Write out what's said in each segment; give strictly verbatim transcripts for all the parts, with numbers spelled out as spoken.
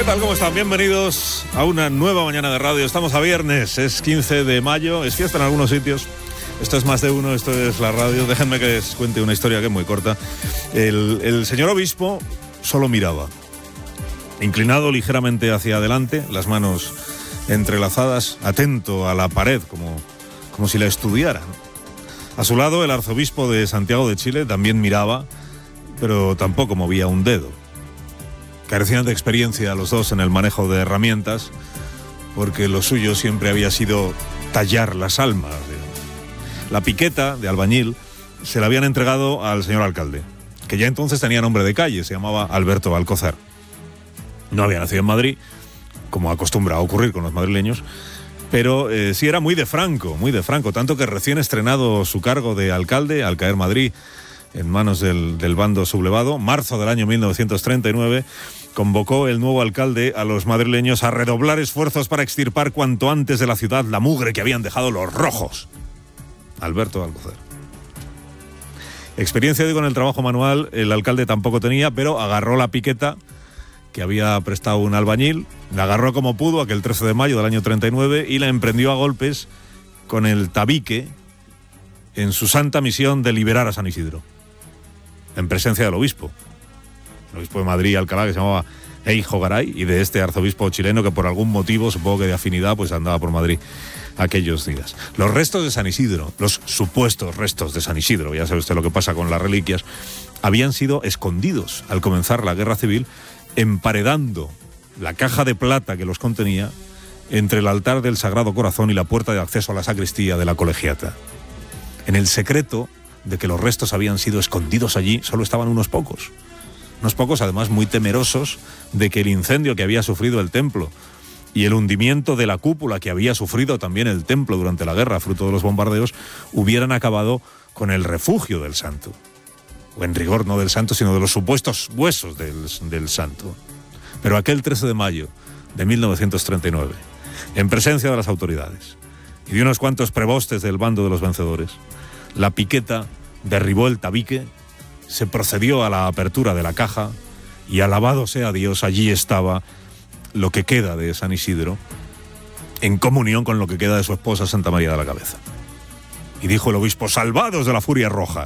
¿Qué tal? ¿Cómo están? Bienvenidos a una nueva mañana de radio. Estamos a viernes, es quince de mayo, es fiesta en algunos sitios. Esto es más de uno, esto es la radio. Déjenme que les cuente una historia que es muy corta. El, el señor obispo solo miraba, inclinado ligeramente hacia adelante, las manos entrelazadas, atento a la pared, como, como si la estudiara. A su lado, el arzobispo de Santiago de Chile también miraba, pero tampoco movía un dedo. Carecían de experiencia los dos en el manejo de herramientas, porque lo suyo siempre había sido tallar las almas. La piqueta de albañil se la habían entregado al señor alcalde, que ya entonces tenía nombre de calle, se llamaba Alberto Alcozar. No había nacido en Madrid, como acostumbra a ocurrir con los madrileños, pero eh, sí era muy de Franco, muy de Franco, tanto que recién estrenado su cargo de alcalde, al caer Madrid en manos del, del bando sublevado, marzo del año mil novecientos treinta y nueve, convocó el nuevo alcalde a los madrileños a redoblar esfuerzos para extirpar cuanto antes de la ciudad la mugre que habían dejado los rojos. Alberto Alcozar. Experiencia, digo, en el trabajo manual el alcalde tampoco tenía, pero agarró la piqueta que había prestado un albañil, la agarró como pudo aquel trece de mayo del año treinta y nueve y la emprendió a golpes con el tabique en su santa misión de liberar a San Isidro, en presencia del obispo. El obispo de Madrid, Alcalá, que se llamaba Eijo Garay, y de este arzobispo chileno que por algún motivo, supongo que de afinidad, pues andaba por Madrid aquellos días. Los restos de San Isidro, los supuestos restos de San Isidro, ya sabe usted lo que pasa con las reliquias, habían sido escondidos al comenzar la guerra civil, emparedando la caja de plata que los contenía entre el altar del Sagrado Corazón y la puerta de acceso a la sacristía de la colegiata. En el secreto de que los restos habían sido escondidos allí, solo estaban unos pocos. Unos pocos, además, muy temerosos de que el incendio que había sufrido el templo y el hundimiento de la cúpula que había sufrido también el templo durante la guerra, fruto de los bombardeos, hubieran acabado con el refugio del santo. O en rigor no del santo, sino de los supuestos huesos del, del santo. Pero aquel trece de mayo de mil novecientos treinta y nueve, en presencia de las autoridades y de unos cuantos prebostes del bando de los vencedores, la piqueta derribó el tabique, se procedió a la apertura de la caja y, alabado sea Dios, allí estaba lo que queda de San Isidro, en comunión con lo que queda de su esposa Santa María de la Cabeza. Y dijo el obispo: salvados de la furia roja.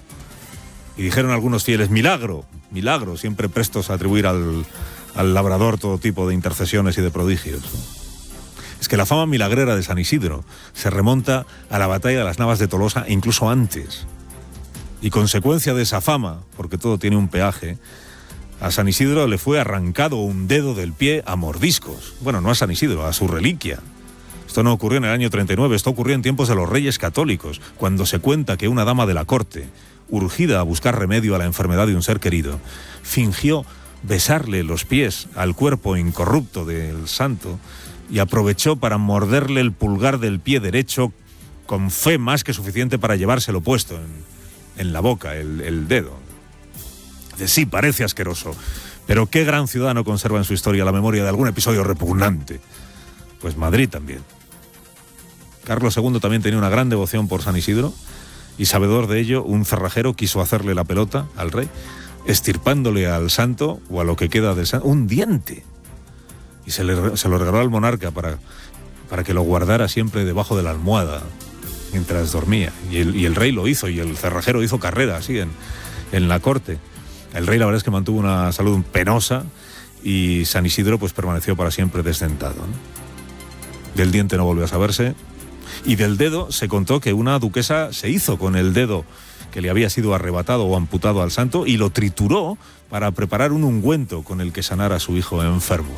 Y dijeron algunos fieles: milagro, milagro, siempre prestos a atribuir al, al labrador todo tipo de intercesiones y de prodigios. Es que la fama milagrera de San Isidro se remonta a la batalla de las Navas de Tolosa, e incluso antes. Y consecuencia de esa fama, porque todo tiene un peaje, a San Isidro le fue arrancado un dedo del pie a mordiscos. Bueno, no a San Isidro, a su reliquia. Esto no ocurrió en el año treinta y nueve, esto ocurrió en tiempos de los Reyes Católicos, cuando se cuenta que una dama de la corte, urgida a buscar remedio a la enfermedad de un ser querido, fingió besarle los pies al cuerpo incorrupto del santo y aprovechó para morderle el pulgar del pie derecho con fe más que suficiente para llevárselo puesto en, en la boca, el, el dedo. De sí, parece asqueroso, pero qué gran ciudad no conserva en su historia la memoria de algún episodio repugnante. Pues Madrid también. Carlos segundo también tenía una gran devoción por San Isidro, y sabedor de ello, un cerrajero quiso hacerle la pelota al rey, estirpándole al santo, o a lo que queda del santo, un diente. Y se, le, se lo regaló al monarca para, para que lo guardara siempre debajo de la almohada mientras dormía. Y el, y el rey lo hizo, y el cerrajero hizo carrera así en, en la corte. El rey, la verdad es que mantuvo una salud penosa, y San Isidro pues permaneció para siempre desdentado, ¿no? Del diente no volvió a saberse. Y del dedo se contó que una duquesa se hizo con el dedo que le había sido arrebatado o amputado al santo y lo trituró para preparar un ungüento con el que sanar a su hijo enfermo.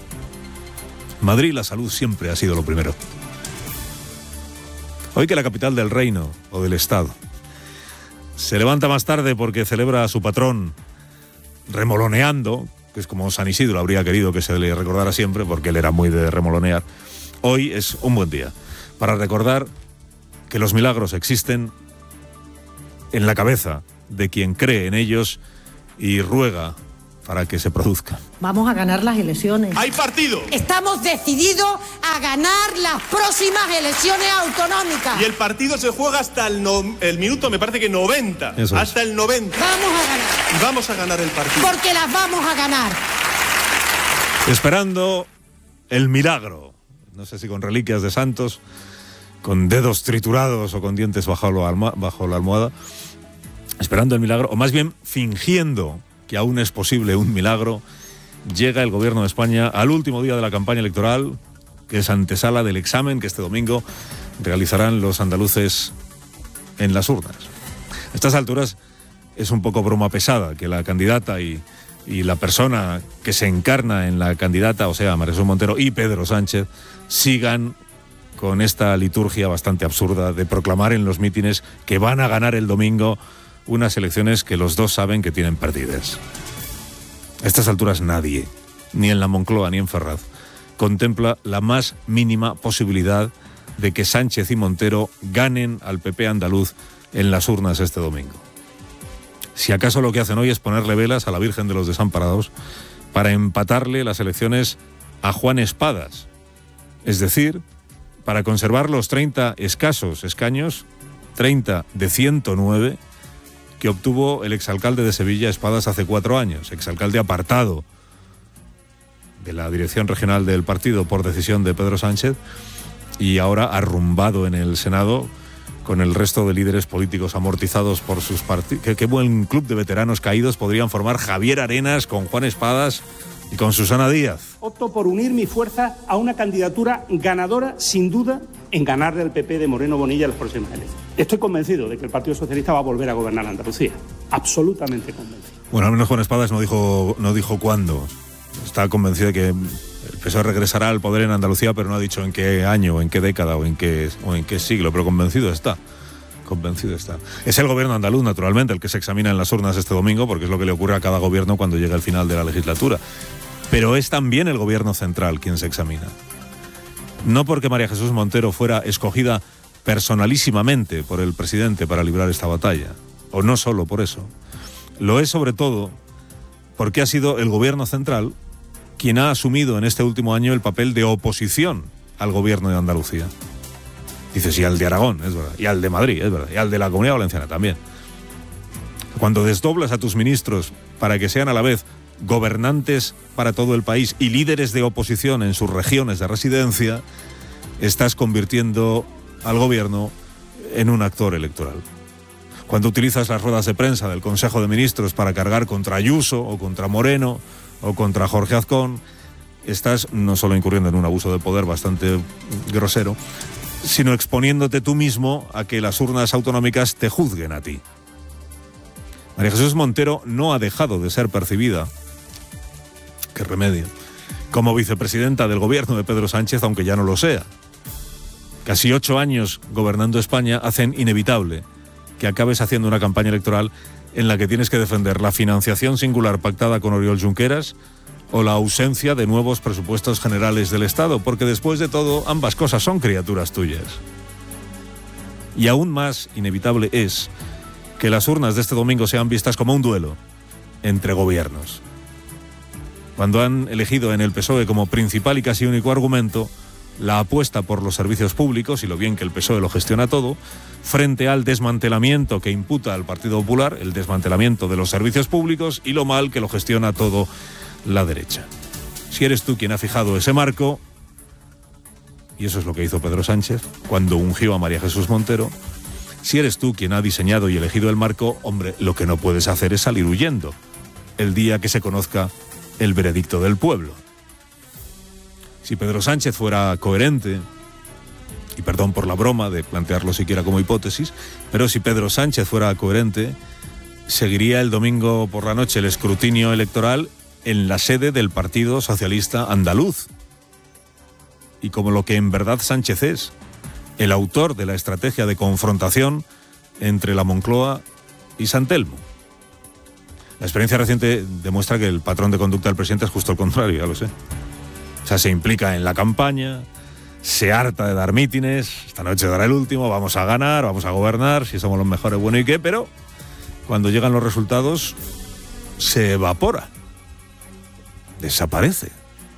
Madrid, la salud siempre ha sido lo primero. Hoy, que la capital del reino o del estado se levanta más tarde porque celebra a su patrón remoloneando, que es como San Isidro habría querido que se le recordara siempre, porque él era muy de remolonear, hoy es un buen día para recordar que los milagros existen en la cabeza de quien cree en ellos y ruega para que se produzcan. Vamos a ganar las elecciones. ¡Hay partido! Estamos decididos a ganar las próximas elecciones autonómicas. Y el partido se juega hasta el, no, el minuto, me parece que noventa. Eso es. Hasta el noventa. Vamos a ganar. Y vamos a ganar el partido. Porque las vamos a ganar. Esperando el milagro. No sé si con reliquias de santos, con dedos triturados o con dientes bajo la, alma, bajo la almohada. Esperando el milagro, o más bien fingiendo que aún es posible un milagro, llega el gobierno de España al último día de la campaña electoral, que es antesala del examen que este domingo realizarán los andaluces en las urnas. A estas alturas es un poco broma pesada que la candidata y, y la persona que se encarna en la candidata, o sea, María Jesús Montero y Pedro Sánchez, sigan con esta liturgia bastante absurda de proclamar en los mítines que van a ganar el domingo unas elecciones que los dos saben que tienen perdidas. A estas alturas nadie, ni en la Moncloa ni en Ferraz, contempla la más mínima posibilidad de que Sánchez y Montero ganen al P P andaluz en las urnas este domingo. Si acaso lo que hacen hoy es ponerle velas a la Virgen de los Desamparados para empatarle las elecciones a Juan Espadas, es decir, para conservar los treinta escasos escaños, treinta de ciento nueve, que obtuvo el exalcalde de Sevilla, Espadas, hace cuatro años, exalcalde apartado de la dirección regional del partido por decisión de Pedro Sánchez y ahora arrumbado en el Senado con el resto de líderes políticos amortizados por sus partidos. ¿Qué, qué buen club de veteranos caídos podrían formar Javier Arenas con Juan Espadas y con Susana Díaz. Opto por unir mi fuerza a una candidatura ganadora, sin duda, en ganarle al P P de Moreno Bonilla las próximas elecciones. Estoy convencido de que el Partido Socialista va a volver a gobernar Andalucía. Absolutamente convencido. Bueno, al menos Juan Espadas no dijo, no dijo cuándo. Está convencido de que el P S O E regresará al poder en Andalucía, pero no ha dicho en qué año, o en qué década, o en qué, o en qué siglo, pero convencido está. Convencido está. Es el gobierno andaluz, naturalmente, el que se examina en las urnas este domingo, porque es lo que le ocurre a cada gobierno cuando llega el final de la legislatura. Pero es también el gobierno central quien se examina. No porque María Jesús Montero fuera escogida personalísimamente por el presidente para librar esta batalla, o no solo por eso. Lo es sobre todo porque ha sido el gobierno central quien ha asumido en este último año el papel de oposición al gobierno de Andalucía. Dices, y al de Aragón, es verdad, y al de Madrid, es verdad, y al de la Comunidad Valenciana también. Cuando desdoblas a tus ministros para que sean a la vez gobernantes para todo el país y líderes de oposición en sus regiones de residencia, estás convirtiendo al gobierno en un actor electoral. Cuando utilizas las ruedas de prensa del Consejo de Ministros para cargar contra Ayuso o contra Moreno o contra Jorge Azcón, estás no solo incurriendo en un abuso de poder bastante grosero, sino exponiéndote tú mismo a que las urnas autonómicas te juzguen a ti. María Jesús Montero no ha dejado de ser percibida, qué remedio, como vicepresidenta del gobierno de Pedro Sánchez, aunque ya no lo sea. Casi ocho años gobernando España hacen inevitable que acabes haciendo una campaña electoral en la que tienes que defender la financiación singular pactada con Oriol Junqueras o la ausencia de nuevos presupuestos generales del Estado, porque después de todo ambas cosas son criaturas tuyas. Y aún más inevitable es que las urnas de este domingo sean vistas como un duelo entre gobiernos. Cuando han elegido en el P S O E como principal y casi único argumento la apuesta por los servicios públicos y lo bien que el P S O E lo gestiona todo, frente al desmantelamiento que imputa al Partido Popular, el desmantelamiento de los servicios públicos y lo mal que lo gestiona todo la derecha. Si eres tú quien ha fijado ese marco, y eso es lo que hizo Pedro Sánchez cuando ungió a María Jesús Montero, si eres tú quien ha diseñado y elegido el marco, hombre, lo que no puedes hacer es salir huyendo el día que se conozca el veredicto del pueblo. Si Pedro Sánchez fuera coherente, y perdón por la broma de plantearlo siquiera como hipótesis, pero si Pedro Sánchez fuera coherente, seguiría el domingo por la noche el escrutinio electoral en la sede del Partido Socialista Andaluz. Y como lo que en verdad Sánchez es, el autor de la estrategia de confrontación entre la Moncloa y San Telmo. La experiencia reciente demuestra que el patrón de conducta del presidente es justo el contrario, ya lo sé. O sea, se implica en la campaña, se harta de dar mítines, esta noche dará el último, vamos a ganar, vamos a gobernar, si somos los mejores, bueno y qué, pero cuando llegan los resultados se evapora, desaparece.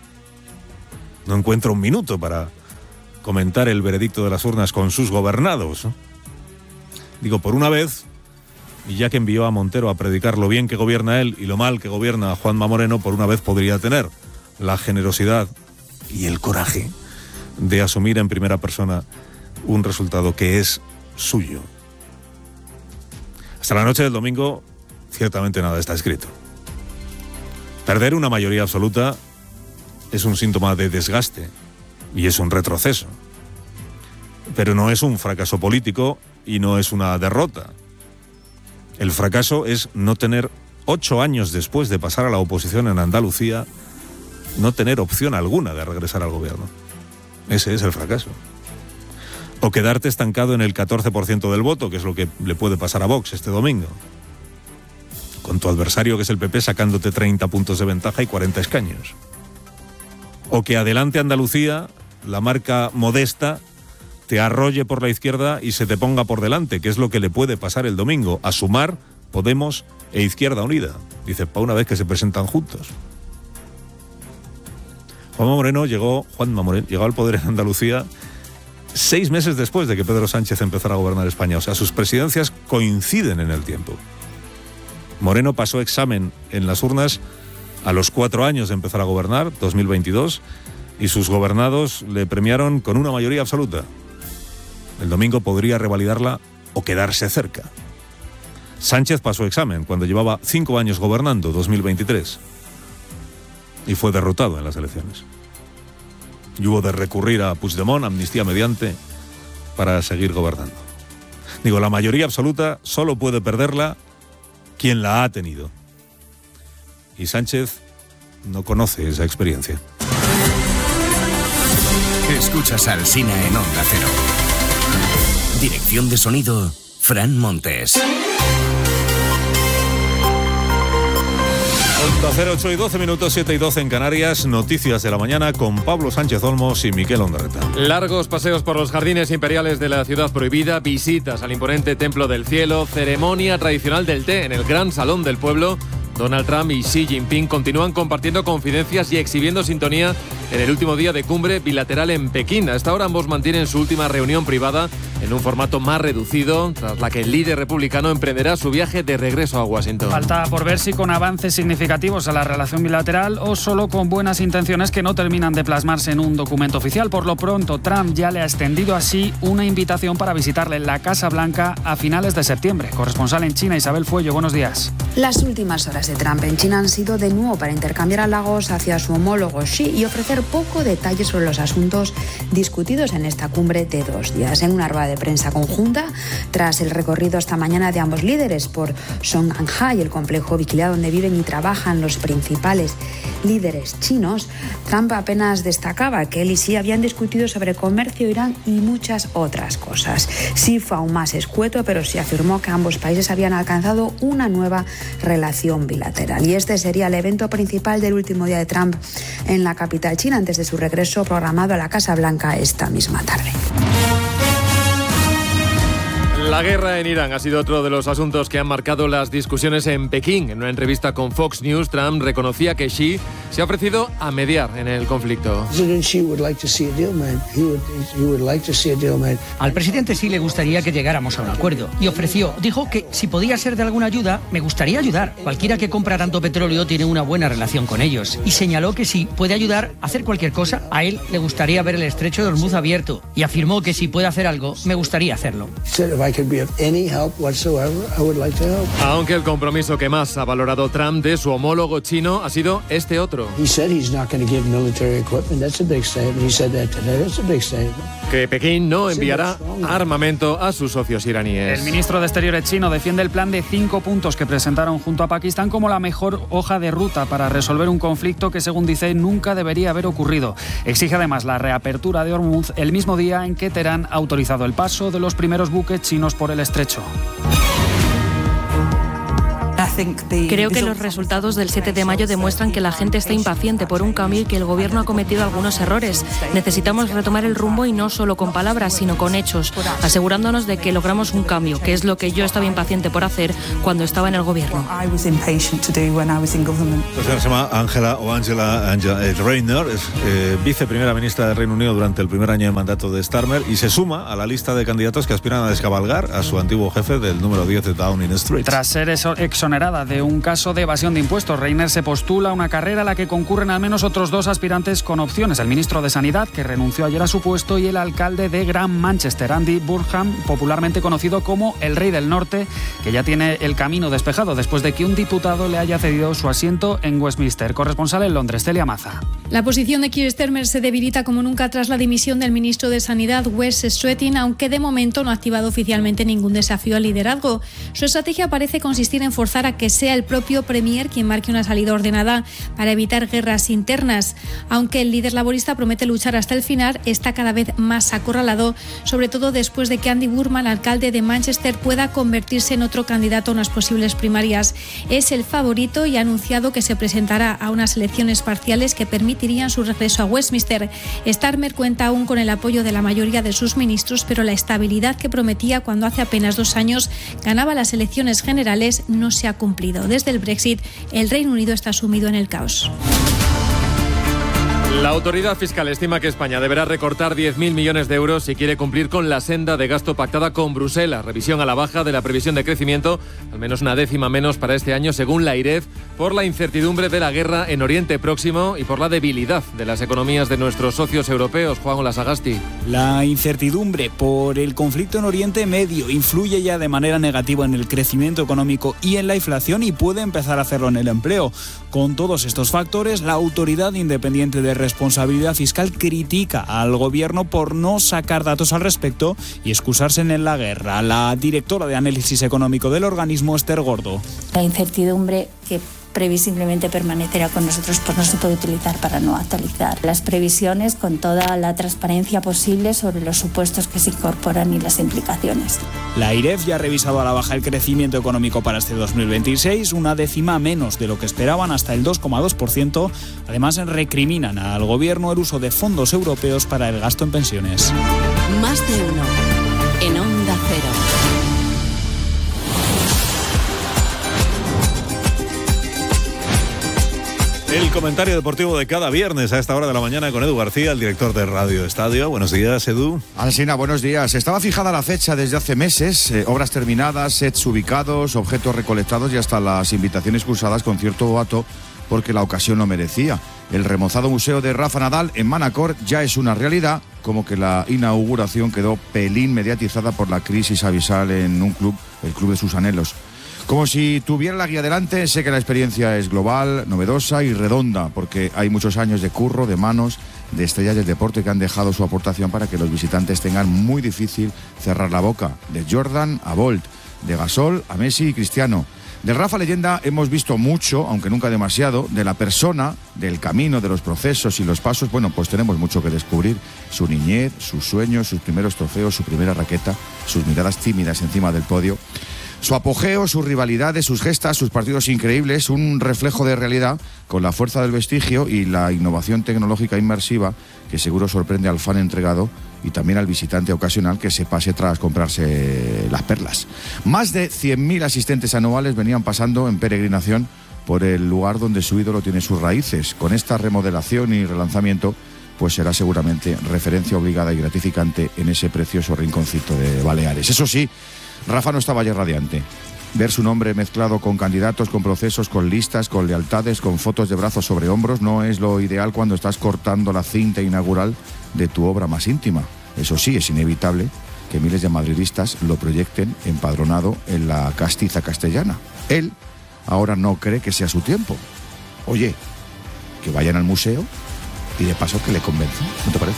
No encuentra un minuto para comentar el veredicto de las urnas con sus gobernados, ¿no? Digo, por una vez, y ya que envió a Montero a predicar lo bien que gobierna él y lo mal que gobierna a Juanma Moreno, por una vez podría tener la generosidad y el coraje de asumir en primera persona un resultado que es suyo. Hasta la noche del domingo, ciertamente nada está escrito. Perder una mayoría absoluta es un síntoma de desgaste y es un retroceso. Pero no es un fracaso político y no es una derrota. El fracaso es no tener, ocho años después de pasar a la oposición en Andalucía, no tener opción alguna de regresar al gobierno. Ese es el fracaso. O quedarte estancado en el catorce por ciento del voto, que es lo que le puede pasar a Vox este domingo, con tu adversario, que es el P P, sacándote treinta puntos de ventaja y cuarenta escaños. O que adelante Andalucía, la marca modesta, te arrolle por la izquierda y se te ponga por delante, que es lo que le puede pasar el domingo a Sumar, Podemos e Izquierda Unida. Dice, para una vez que se presentan juntos. Juanma Moreno llegó, Juanma Moreno llegó al poder en Andalucía seis meses después de que Pedro Sánchez empezara a gobernar España. O sea, sus presidencias coinciden en el tiempo. Moreno pasó examen en las urnas a los cuatro años de empezar a gobernar, dos mil veintidós, y sus gobernados le premiaron con una mayoría absoluta. El domingo podría revalidarla o quedarse cerca. Sánchez pasó examen cuando llevaba cinco años gobernando, dos mil veintitrés, y fue derrotado en las elecciones. Y hubo de recurrir a Puigdemont, amnistía mediante, para seguir gobernando. Digo, la mayoría absoluta solo puede perderla quien la ha tenido. Y Sánchez no conoce esa experiencia. Escuchas al Alsina en Onda Cero. Dirección de sonido, Fran Montes. Onda Cero, ocho y doce minutos, siete y doce en Canarias. Noticias de la mañana con Pablo Sánchez Olmos y Miquel Ondarreta. Largos paseos por los jardines imperiales de la ciudad prohibida, visitas al imponente Templo del Cielo, ceremonia tradicional del té en el gran salón del pueblo. Donald Trump y Xi Jinping continúan compartiendo confidencias y exhibiendo sintonía en el último día de cumbre bilateral en Pekín. A esta hora ambos mantienen su última reunión privada en un formato más reducido, tras la que el líder republicano emprenderá su viaje de regreso a Washington. Falta por ver si con avances significativos a la relación bilateral o solo con buenas intenciones que no terminan de plasmarse en un documento oficial. Por lo pronto, Trump ya le ha extendido así una invitación para visitarle en la Casa Blanca a finales de septiembre. Corresponsal en China, Isabel Fuello, buenos días. Las últimas horas de Trump en China han sido de nuevo para intercambiar halagos hacia su homólogo Xi y ofrecer poco detalle sobre los asuntos discutidos en esta cumbre de dos días. En una rueda de prensa conjunta, tras el recorrido esta mañana de ambos líderes por Songhai, el complejo vigilado donde viven y trabajan los principales líderes chinos, Trump apenas destacaba que él y Xi habían discutido sobre comercio, Irán y muchas otras cosas. Xi fue aún más escueto, pero sí afirmó que ambos países habían alcanzado una nueva relación bilateral. Y este sería el evento principal del último día de Trump en la capital china, antes de su regreso programado a la Casa Blanca esta misma tarde. La guerra en Irán ha sido otro de los asuntos que han marcado las discusiones en Pekín. En una entrevista con Fox News, Trump reconocía que Xi se ha ofrecido a mediar en el conflicto. Al presidente Xi le gustaría que llegáramos a un acuerdo y ofreció, dijo que si podía ser de alguna ayuda, me gustaría ayudar. Cualquiera que compra tanto petróleo tiene una buena relación con ellos. Y señaló que si puede ayudar a hacer cualquier cosa, a él le gustaría ver el estrecho de Hormuz abierto. Y afirmó que si puede hacer algo, me gustaría hacerlo. Aunque el compromiso que más ha valorado Trump de su homólogo chino ha sido este otro. Que Pekín no enviará armamento a sus socios iraníes. El ministro de Exteriores chino defiende el plan de cinco puntos que presentaron junto a Pakistán como la mejor hoja de ruta para resolver un conflicto que, según dice, nunca debería haber ocurrido. Exige además la reapertura de Hormuz el mismo día en que Teherán ha autorizado el paso de los primeros buques chinos por el estrecho. Creo que los resultados del siete de mayo demuestran que la gente está impaciente por un cambio y que el gobierno ha cometido algunos errores. Necesitamos retomar el rumbo y no solo con palabras, sino con hechos, asegurándonos de que logramos un cambio, que es lo que yo estaba impaciente por hacer cuando estaba en el gobierno. La señora se llama Angela o Angela, Angela Rayner, es eh, viceprimera ministra del Reino Unido durante el primer año de mandato de Starmer y se suma a la lista de candidatos que aspiran a descabalgar a su antiguo jefe del número diez de Downing Street. Tras ser exonerado acelerada de un caso de evasión de impuestos. Reiner se postula a una carrera a la que concurren al menos otros dos aspirantes con opciones. El ministro de Sanidad, que renunció ayer a su puesto, y el alcalde de Gran Manchester, Andy Burnham, popularmente conocido como el Rey del Norte, que ya tiene el camino despejado después de que un diputado le haya cedido su asiento en Westminster. Corresponsal en Londres, Celia Maza. La posición de Keir Starmer se debilita como nunca tras la dimisión del ministro de Sanidad, Wes Streeting, aunque de momento no ha activado oficialmente ningún desafío al liderazgo. Su estrategia parece consistir en forzar a que sea el propio Premier quien marque una salida ordenada para evitar guerras internas. Aunque el líder laborista promete luchar hasta el final, está cada vez más acorralado, sobre todo después de que Andy Burnham, alcalde de Manchester, pueda convertirse en otro candidato a unas posibles primarias. Es el favorito y ha anunciado que se presentará a unas elecciones parciales que permitirían su regreso a Westminster. Starmer cuenta aún con el apoyo de la mayoría de sus ministros, pero la estabilidad que prometía cuando hace apenas dos años ganaba las elecciones generales no se ha cumplido. Desde el Brexit, el Reino Unido está sumido en el caos. La autoridad fiscal estima que España deberá recortar diez mil millones de euros si quiere cumplir con la senda de gasto pactada con Bruselas. Revisión a la baja de la previsión de crecimiento, al menos una décima menos para este año, según la AIREF, por la incertidumbre de la guerra en Oriente Próximo y por la debilidad de las economías de nuestros socios europeos. Juan Olasagasti. La incertidumbre por el conflicto en Oriente Medio influye ya de manera negativa en el crecimiento económico y en la inflación, y puede empezar a hacerlo en el empleo. Con todos estos factores, la Autoridad Independiente de Responsabilidad Fiscal critica al gobierno por no sacar datos al respecto y excusarse en la guerra. La directora de análisis económico del organismo, Esther Gordo. La incertidumbre que previsiblemente permanecerá con nosotros, pues no se puede utilizar para no actualizar las previsiones con toda la transparencia posible sobre los supuestos que se incorporan y las implicaciones. La AIREF ya ha revisado a la baja el crecimiento económico para este dos mil veintiséis, una décima menos de lo que esperaban, hasta el dos coma dos por ciento. Además, recriminan al gobierno el uso de fondos europeos para el gasto en pensiones. Más de uno en Onda Cero. El comentario deportivo de cada viernes a esta hora de la mañana con Edu García, el director de Radio Estadio. Buenos días, Edu. Alsina, buenos días. Estaba fijada la fecha desde hace meses, eh, obras terminadas, sets ubicados, objetos recolectados y hasta las invitaciones cursadas con cierto boato, porque la ocasión lo merecía. El remozado museo de Rafa Nadal en Manacor ya es una realidad, como que la inauguración quedó pelín mediatizada por la crisis abisal en un club, el club de sus anhelos. Como si tuviera la guía delante, sé que la experiencia es global, novedosa y redonda, porque hay muchos años de curro, de manos, de estrellas del deporte que han dejado su aportación para que los visitantes tengan muy difícil cerrar la boca. De Jordan a Bolt, de Gasol a Messi y Cristiano. Del Rafa leyenda hemos visto mucho, aunque nunca demasiado. De la persona, del camino, de los procesos y los pasos, bueno, pues tenemos mucho que descubrir. Su niñez, sus sueños, sus primeros trofeos, su primera raqueta, sus miradas tímidas encima del podio. Su apogeo, sus rivalidades, sus gestas, sus partidos increíbles, un reflejo de realidad con la fuerza del vestigio y la innovación tecnológica inmersiva que seguro sorprende al fan entregado y también al visitante ocasional que se pase tras comprarse las perlas. Más de cien mil asistentes anuales venían pasando en peregrinación por el lugar donde su ídolo tiene sus raíces. Con esta remodelación y relanzamiento, pues será seguramente referencia obligada y gratificante en ese precioso rinconcito de Baleares. Eso sí, Rafa no estaba ayer radiante. Ver su nombre mezclado con candidatos, con procesos, con listas, con lealtades, con fotos de brazos sobre hombros, no es lo ideal cuando estás cortando la cinta inaugural de tu obra más íntima. Eso sí, es inevitable que miles de madridistas lo proyecten empadronado en la castiza castellana. Él ahora no cree que sea su tiempo. Oye, que vayan al museo y de paso que le convenzan, ¿no te parece?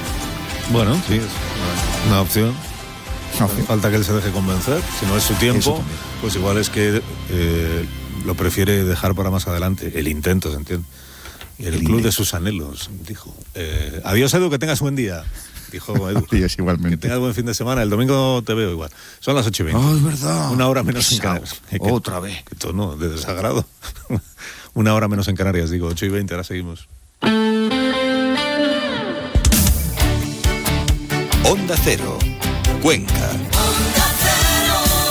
Bueno, sí, es una opción. No hace falta que él se deje convencer. Si no es su tiempo, pues igual es que eh, lo prefiere dejar para más adelante. El intento, ¿se entiende? Y el, el club de sus anhelos, dijo. Eh, adiós, Edu, que tengas buen día. Dijo Edu. Adiós, igualmente. Que tengas buen fin de semana. El domingo te veo igual. Son las ocho y veinte. Oh, es verdad. Una hora menos en Canarias. Otra vez. Que tono de desagrado. Una hora menos en Canarias, digo. ocho y veinte, ahora seguimos. Onda Cero, Cuenca.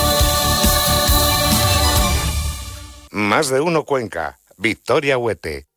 Más de uno Cuenca. Victoria Huete.